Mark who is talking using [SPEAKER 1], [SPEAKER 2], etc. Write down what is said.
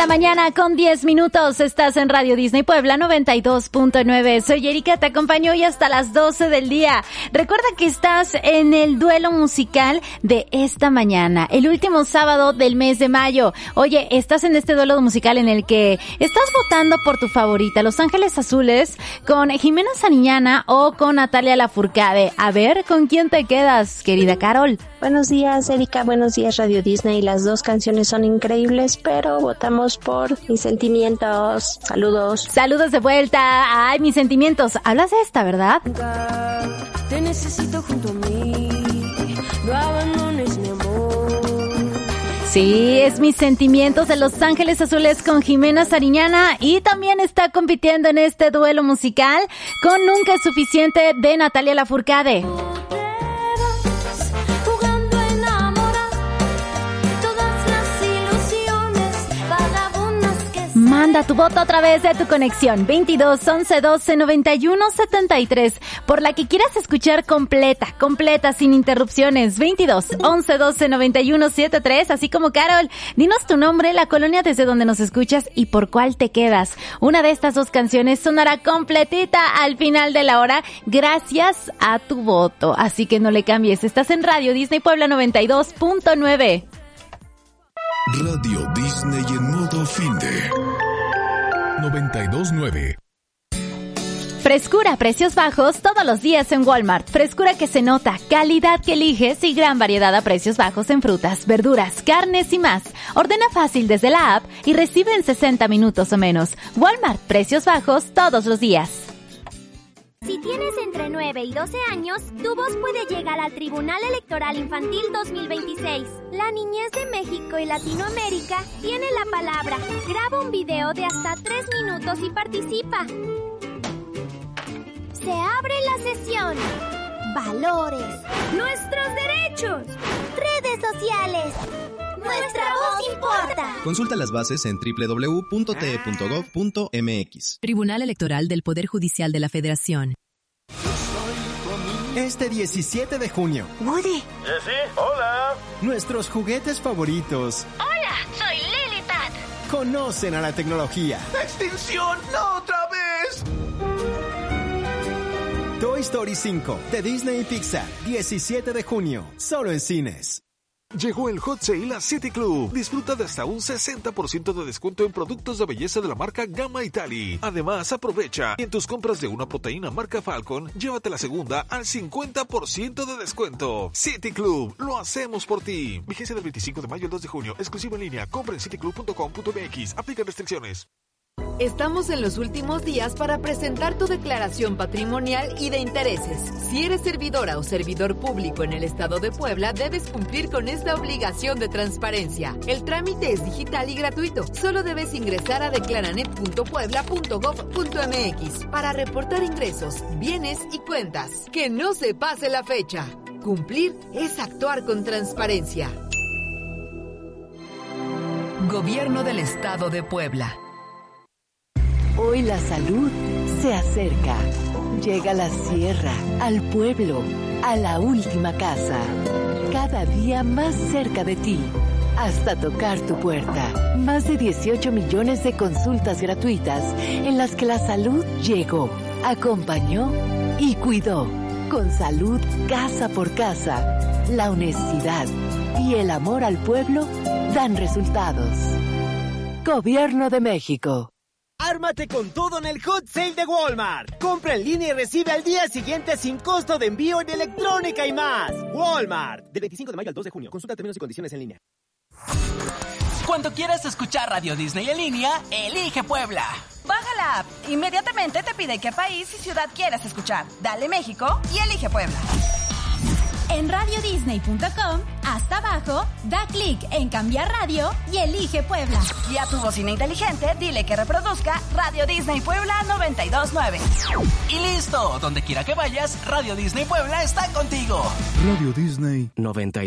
[SPEAKER 1] la mañana con 10 minutos. Estás en Radio Disney Puebla 92.9. Soy Erika, te acompaño hoy hasta las 12 del día. Recuerda que estás en el duelo musical de esta mañana, el último sábado del mes de mayo. Oye, estás en este duelo musical en el que estás votando por tu favorita, Los Ángeles Azules, con Jimena Sariñana o con Natalia Lafourcade. A ver, ¿con quién te quedas, querida Carol?
[SPEAKER 2] Buenos días, Erika. Buenos días, Radio Disney. Las dos canciones son increíbles, pero votamos por Mis Sentimientos. Saludos.
[SPEAKER 1] Saludos de vuelta. Ay, Mis Sentimientos. Hablas de esta, ¿verdad?
[SPEAKER 3] Te necesito junto a mí. No abandones mi amor.
[SPEAKER 1] Sí, es Mis Sentimientos de Los Ángeles Azules con Jimena Sariñana, y también está compitiendo en este duelo musical con Nunca es Suficiente de Natalia Lafourcade. Manda tu voto a través de tu conexión 22 11 12 91 73, por la que quieras escuchar completa, sin interrupciones. 22 11 12 91 73, así como Carol. Dinos tu nombre, la colonia desde donde nos escuchas y por cuál te quedas. Una de estas dos canciones sonará completita al final de la hora gracias a tu voto, así que no le cambies. Estás en Radio Disney Puebla 92.9.
[SPEAKER 4] Radio Disney en modo finde 92.9.
[SPEAKER 1] Frescura, precios bajos todos los días en Walmart. Frescura que se nota, calidad que eliges y gran variedad a precios bajos en frutas, verduras, carnes y más. Ordena fácil desde la app y recibe en 60 minutos o menos. Walmart, precios bajos todos los días.
[SPEAKER 5] Si tienes entre 9 y 12 años, tu voz puede llegar al Tribunal Electoral Infantil 2026. La niñez de México y Latinoamérica tiene la palabra. Graba un video de hasta 3 minutos y participa. Se abre la sesión. Valores. Nuestros derechos. Redes sociales. Nuestra voz importa.
[SPEAKER 6] Consulta las bases en www.te.gov.mx.
[SPEAKER 7] Tribunal Electoral del Poder Judicial de la Federación.
[SPEAKER 8] Este 17 de junio.
[SPEAKER 9] Woody.
[SPEAKER 10] Sí, hola.
[SPEAKER 8] Nuestros juguetes favoritos.
[SPEAKER 9] Hola, soy Lilipad.
[SPEAKER 8] Conocen a la tecnología.
[SPEAKER 10] ¡Extinción! ¡No otra vez!
[SPEAKER 8] Toy Story 5 de Disney y Pixar. 17 de junio. Solo en cines.
[SPEAKER 11] Llegó el Hot Sale a City Club. Disfruta de hasta un 60% de descuento en productos de belleza de la marca Gamma Italy. Además, aprovecha. En tus compras de una proteína marca Falcon, llévate la segunda al 50% de descuento. City Club, lo hacemos por ti. Vigencia del 25 de mayo al 2 de junio. Exclusivo en línea. Compra en cityclub.com.mx. Aplican restricciones.
[SPEAKER 12] Estamos en los últimos días para presentar tu declaración patrimonial y de intereses. Si eres servidora o servidor público en el estado de Puebla, debes cumplir con esta obligación de transparencia. El trámite es digital y gratuito. Solo debes ingresar a declaranet.puebla.gov.mx para reportar ingresos, bienes y cuentas. Que no se pase la fecha. Cumplir es actuar con transparencia.
[SPEAKER 7] Gobierno del Estado de Puebla.
[SPEAKER 13] Hoy la salud se acerca. Llega a la sierra, al pueblo, a la última casa. Cada día más cerca de ti, hasta tocar tu puerta. Más de 18 millones de consultas gratuitas en las que la salud llegó, acompañó y cuidó. Con salud casa por casa, la honestidad y el amor al pueblo dan resultados. Gobierno de México.
[SPEAKER 14] ¡Ármate con todo en el Hot Sale de Walmart! Compra en línea y recibe al día siguiente sin costo de envío en electrónica y más. Walmart. Del 25 de mayo al 2 de junio. Consulta términos y condiciones en línea.
[SPEAKER 15] Cuando quieras escuchar Radio Disney en línea, elige Puebla.
[SPEAKER 16] Baja la app. Inmediatamente te pide qué país y ciudad quieras escuchar. Dale México y elige Puebla.
[SPEAKER 1] En radiodisney.com, hasta abajo, da clic en cambiar radio y elige Puebla.
[SPEAKER 16] Y a tu bocina inteligente, dile que reproduzca Radio Disney Puebla 92.9.
[SPEAKER 15] Y listo, donde quiera que vayas, Radio Disney Puebla está contigo.
[SPEAKER 4] Radio Disney 92.